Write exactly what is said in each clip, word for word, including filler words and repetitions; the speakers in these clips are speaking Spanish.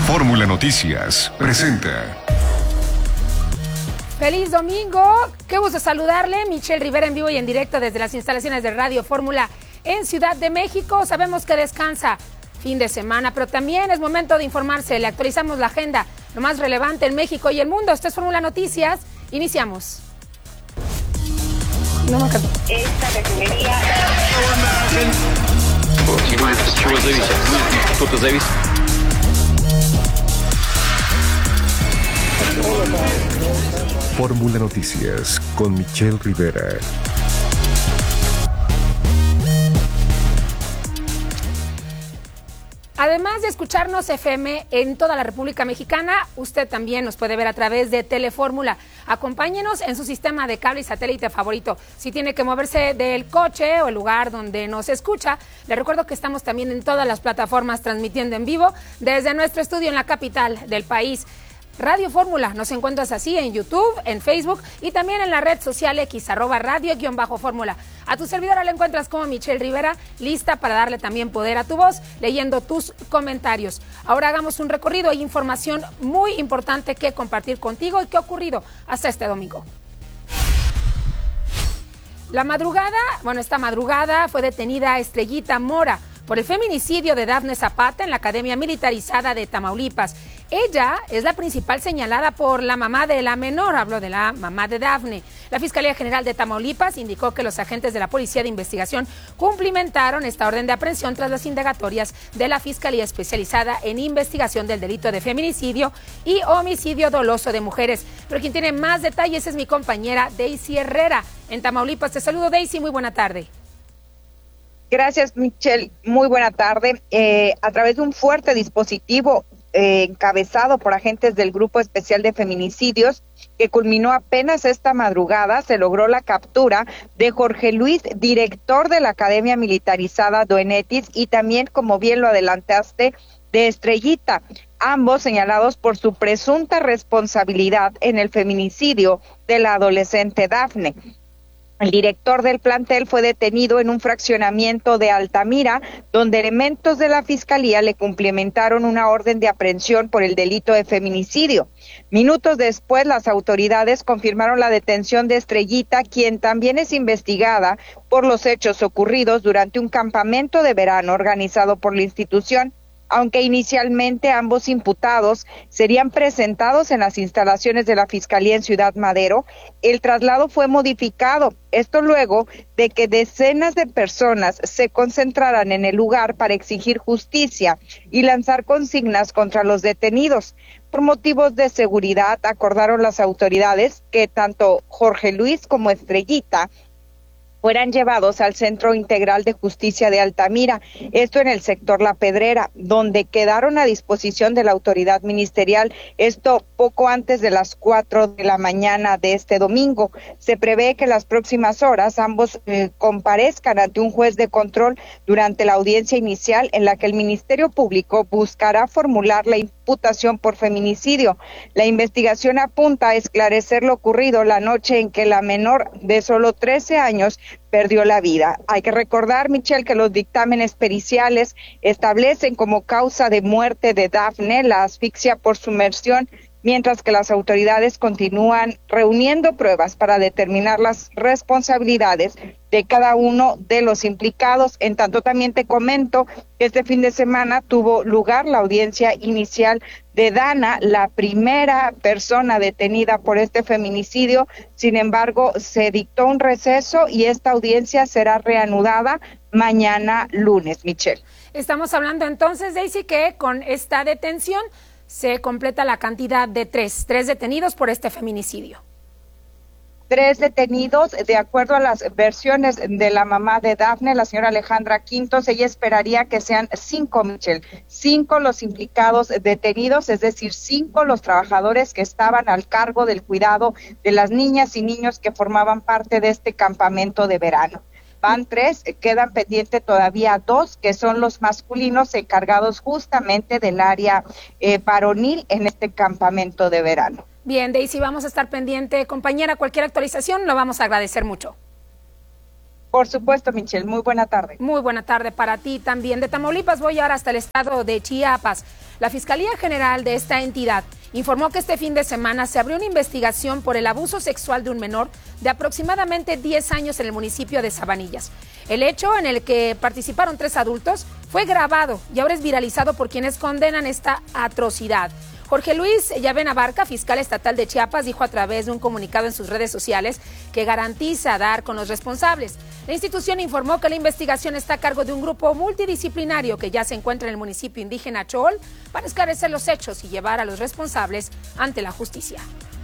Fórmula Noticias presenta. ¡Feliz domingo! ¡Qué gusto saludarle! Michelle Rivera en vivo y en directo desde las instalaciones de Radio Fórmula en Ciudad de México. Sabemos que descansa fin de semana, pero también es momento de informarse. Le actualizamos la agenda, lo más relevante en México y el mundo. Esto es Fórmula Noticias. Iniciamos. No me acuerdo. Esta refinería... Fórmula Noticias con Michelle Rivera. Además de escucharnos F M en toda la República Mexicana, usted también nos puede ver a través de Telefórmula. Acompáñenos en su sistema de cable y satélite favorito. Si tiene que moverse del coche o el lugar donde nos escucha, le recuerdo que estamos también en todas las plataformas transmitiendo en vivo desde nuestro estudio en la capital del país. Radio Fórmula, nos encuentras así en YouTube, en Facebook y también en la red social X, arroba radio-fórmula. A tu servidora la encuentras como Michelle Rivera, lista para darle también poder a tu voz, leyendo tus comentarios. Ahora hagamos un recorrido, hay información muy importante que compartir contigo y qué ha ocurrido hasta este domingo. La madrugada, bueno, esta madrugada fue detenida Estrellita Mora por el feminicidio de Dafne Zapata en la Academia Militarizada de Tamaulipas. Ella es la principal señalada por la mamá de la menor, hablo de la mamá de Dafne. La Fiscalía General de Tamaulipas indicó que los agentes de la Policía de Investigación cumplimentaron esta orden de aprehensión tras las indagatorias de la Fiscalía Especializada en Investigación del Delito de Feminicidio y Homicidio Doloso de Mujeres. Pero quien tiene más detalles es mi compañera Daisy Herrera en Tamaulipas. Te saludo, Daisy, muy buena tarde. Gracias, Michelle. Muy buena tarde. Eh, a través de un fuerte dispositivo eh, encabezado por agentes del Grupo Especial de Feminicidios, que culminó apenas esta madrugada, se logró la captura de Jorge Luis, director de la Academia Militarizada Doenetis, y también, como bien lo adelantaste, de Estrellita, ambos señalados por su presunta responsabilidad en el feminicidio de la adolescente Dafne. El director del plantel fue detenido en un fraccionamiento de Altamira, donde elementos de la Fiscalía le cumplimentaron una orden de aprehensión por el delito de feminicidio. Minutos después, las autoridades confirmaron la detención de Estrellita, quien también es investigada por los hechos ocurridos durante un campamento de verano organizado por la institución. Aunque inicialmente ambos imputados serían presentados en las instalaciones de la Fiscalía en Ciudad Madero, el traslado fue modificado. Esto luego de que decenas de personas se concentraran en el lugar para exigir justicia y lanzar consignas contra los detenidos. Por motivos de seguridad, acordaron las autoridades que tanto Jorge Luis como Estrellita fueran llevados al Centro Integral de Justicia de Altamira, esto en el sector La Pedrera, donde quedaron a disposición de la autoridad ministerial, esto poco antes de las cuatro de la mañana de este domingo. Se prevé que en las próximas horas ambos eh, comparezcan ante un juez de control durante la audiencia inicial en la que el Ministerio Público buscará formular la imputación por feminicidio. La investigación apunta a esclarecer lo ocurrido la noche en que la menor de solo trece años perdió la vida. Hay que recordar, Michelle, que los dictámenes periciales establecen como causa de muerte de Dafne la asfixia por sumersión, mientras que las autoridades continúan reuniendo pruebas para determinar las responsabilidades de cada uno de los implicados. En tanto, también te comento que este fin de semana tuvo lugar la audiencia inicial de Dana, la primera persona detenida por este feminicidio. Sin embargo, se dictó un receso y esta audiencia será reanudada mañana lunes, Michelle. Estamos hablando entonces, Daisy, que con esta detención se completa la cantidad de tres, tres detenidos por este feminicidio. Tres detenidos, de acuerdo a las versiones de la mamá de Dafne, la señora Alejandra Quintos, ella esperaría que sean cinco, Michelle, cinco los implicados detenidos, es decir, cinco los trabajadores que estaban al cargo del cuidado de las niñas y niños que formaban parte de este campamento de verano. Van tres, quedan pendientes todavía dos, que son los masculinos encargados justamente del área eh, varonil en este campamento de verano. Bien, Daisy, vamos a estar pendiente. Compañera, cualquier actualización lo vamos a agradecer mucho. Por supuesto, Michelle, muy buena tarde. Muy buena tarde para ti también. De Tamaulipas voy ahora hasta el estado de Chiapas. La Fiscalía General de esta entidad informó que este fin de semana se abrió una investigación por el abuso sexual de un menor de aproximadamente diez años en el municipio de Sabanillas. El hecho, en el que participaron tres adultos, fue grabado y ahora es viralizado por quienes condenan esta atrocidad. Jorge Luis Llavena Barca, fiscal estatal de Chiapas, dijo a través de un comunicado en sus redes sociales que garantiza dar con los responsables. La institución informó que la investigación está a cargo de un grupo multidisciplinario que ya se encuentra en el municipio indígena Chol para esclarecer los hechos y llevar a los responsables ante la justicia.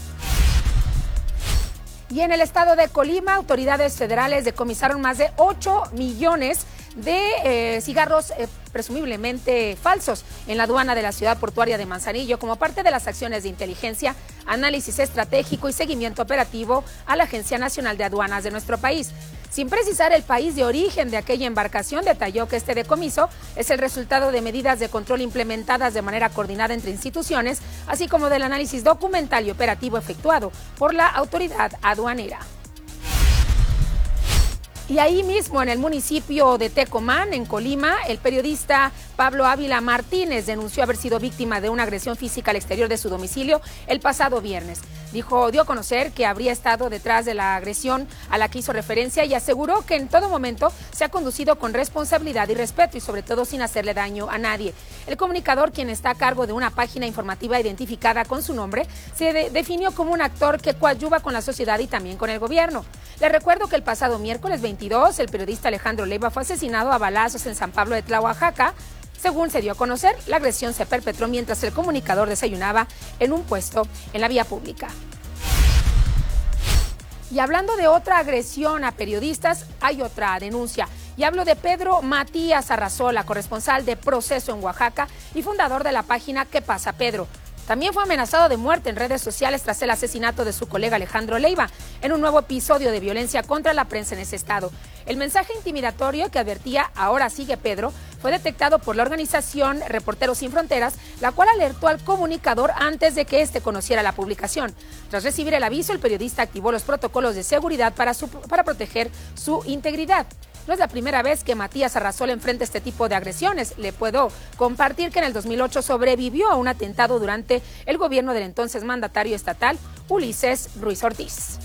Y en el estado de Colima, autoridades federales decomisaron más de ocho millones de eh, cigarros eh, presumiblemente falsos en la aduana de la ciudad portuaria de Manzanillo como parte de las acciones de inteligencia, análisis estratégico y seguimiento operativo a la Agencia Nacional de Aduanas de nuestro país. Sin precisar el país de origen de aquella embarcación, detalló que este decomiso es el resultado de medidas de control implementadas de manera coordinada entre instituciones, así como del análisis documental y operativo efectuado por la autoridad aduanera. Y ahí mismo, en el municipio de Tecomán, en Colima, el periodista Pablo Ávila Martínez denunció haber sido víctima de una agresión física al exterior de su domicilio el pasado viernes. Dijo, dio a conocer que habría estado detrás de la agresión a la que hizo referencia y aseguró que en todo momento se ha conducido con responsabilidad y respeto y sobre todo sin hacerle daño a nadie. El comunicador, quien está a cargo de una página informativa identificada con su nombre, se de- definió como un actor que coadyuva con la sociedad y también con el gobierno. Les recuerdo que el pasado miércoles veintidós, el periodista Alejandro Leiva fue asesinado a balazos en San Pablo de Tla, Oaxaca. Según se dio a conocer, la agresión se perpetró mientras el comunicador desayunaba en un puesto en la vía pública. Y hablando de otra agresión a periodistas, hay otra denuncia. Y hablo de Pedro Matías Arrazola, corresponsal de Proceso en Oaxaca y fundador de la página ¿Qué pasa, Pedro? También fue amenazado de muerte en redes sociales tras el asesinato de su colega Alejandro Leiva, en un nuevo episodio de violencia contra la prensa en ese estado. El mensaje intimidatorio que advertía "ahora sigue Pedro" fue detectado por la organización Reporteros Sin Fronteras, la cual alertó al comunicador antes de que éste conociera la publicación. Tras recibir el aviso, el periodista activó los protocolos de seguridad para, su, para proteger su integridad. No es la primera vez que Matías Arrazola enfrenta este tipo de agresiones. Le puedo compartir que en el dos mil ocho sobrevivió a un atentado durante el gobierno del entonces mandatario estatal, Ulises Ruiz Ortiz.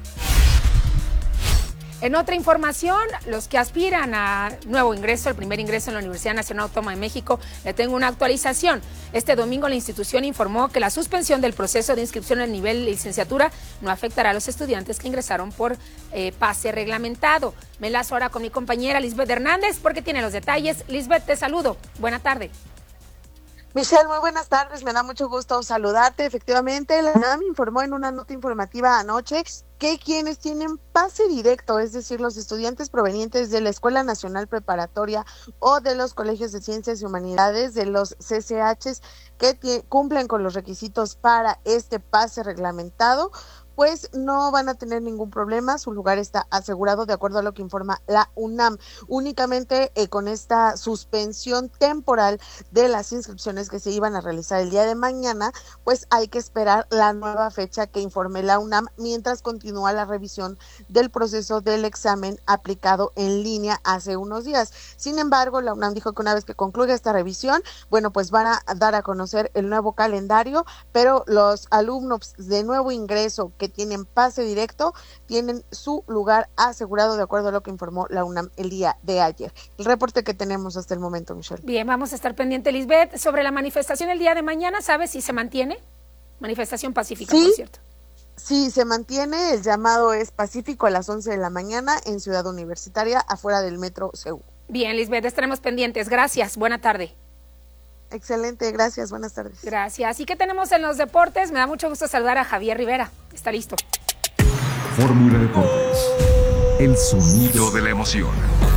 En otra información, los que aspiran a nuevo ingreso, el primer ingreso en la Universidad Nacional Autónoma de México, le tengo una actualización. Este domingo la institución informó que la suspensión del proceso de inscripción al nivel de licenciatura no afectará a los estudiantes que ingresaron por eh, pase reglamentado. Me enlazo ahora con mi compañera Lisbeth Hernández porque tiene los detalles. Lisbeth, te saludo. Buena tarde. Michelle, muy buenas tardes, me da mucho gusto saludarte. Efectivamente, la UNAM informó en una nota informativa anoche que quienes tienen pase directo, es decir, los estudiantes provenientes de la Escuela Nacional Preparatoria o de los colegios de Ciencias y Humanidades, de los C C Hs que t- cumplen con los requisitos para este pase reglamentado, pues no van a tener ningún problema, su lugar está asegurado de acuerdo a lo que informa la UNAM. Únicamente eh, con esta suspensión temporal de las inscripciones que se iban a realizar el día de mañana, pues hay que esperar la nueva fecha que informe la UNAM mientras continúa la revisión del proceso del examen aplicado en línea hace unos días. Sin embargo, la UNAM dijo que una vez que concluya esta revisión, bueno, pues van a dar a conocer el nuevo calendario, pero los alumnos de nuevo ingreso que que tienen pase directo tienen su lugar asegurado de acuerdo a lo que informó la UNAM el día de ayer. El reporte que tenemos hasta el momento, Michelle. Bien, vamos a estar pendiente, Lisbeth, sobre la manifestación el día de mañana. ¿Sabes si se mantiene? Manifestación pacífica, sí, por cierto. Sí, se mantiene. El llamado es pacífico a las once de la mañana en Ciudad Universitaria, afuera del Metro C U. Bien, Lisbeth, estaremos pendientes. Gracias. Buena tarde. Excelente, gracias, buenas tardes. Gracias. ¿Y qué tenemos en los deportes? Me da mucho gusto saludar a Javier Rivera. Está listo. Fórmula Deportes. El sonido de la emoción.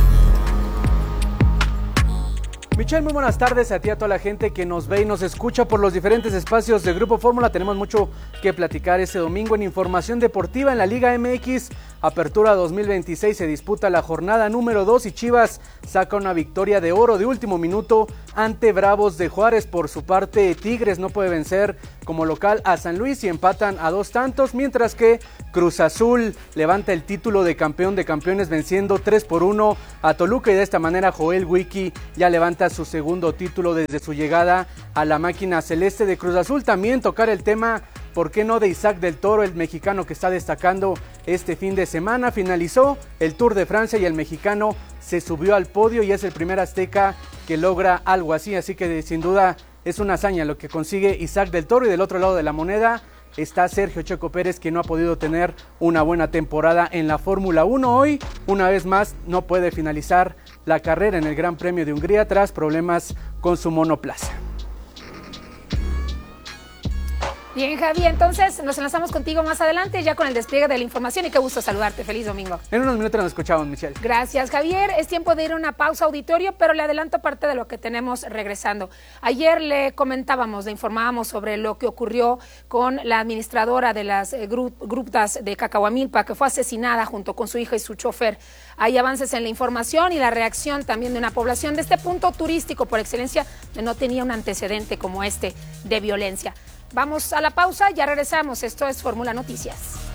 Michelle, muy buenas tardes a ti, a toda la gente que nos ve y nos escucha por los diferentes espacios de Grupo Fórmula. Tenemos mucho que platicar este domingo en información deportiva en la Liga M X. Apertura dos mil veintiséis se disputa la jornada número dos y Chivas saca una victoria de oro de último minuto ante Bravos de Juárez. Por su parte, Tigres no puede vencer como local a San Luis y empatan a dos tantos, mientras que Cruz Azul levanta el título de campeón de campeones venciendo tres por uno a Toluca, y de esta manera Joel Wiki ya levanta su segundo título desde su llegada a la máquina celeste de Cruz Azul. También tocar el tema, ¿por qué no?, de Isaac del Toro, el mexicano que está destacando este fin de semana. Finalizó el Tour de Francia y el mexicano se subió al podio y es el primer azteca que logra algo así, así que sin duda es una hazaña lo que consigue Isaac del Toro. Y del otro lado de la moneda está Sergio Checo Pérez, que no ha podido tener una buena temporada en la Fórmula uno. Hoy, una vez más, no puede finalizar la carrera en el Gran Premio de Hungría tras problemas con su monoplaza. Bien, Javi, entonces nos enlazamos contigo más adelante ya con el despliegue de la información y qué gusto saludarte. Feliz domingo. En unos minutos nos escuchamos, Michelle. Gracias, Javier. Es tiempo de ir a una pausa, auditorio, pero le adelanto parte de lo que tenemos regresando. Ayer le comentábamos, le informábamos sobre lo que ocurrió con la administradora de las eh, gru grutas de Cacahuamilpa, que fue asesinada junto con su hija y su chofer. Hay avances en la información y la reacción también de una población de este punto turístico por excelencia que no tenía un antecedente como este de violencia. Vamos a la pausa, ya regresamos. Esto es Fórmula Noticias.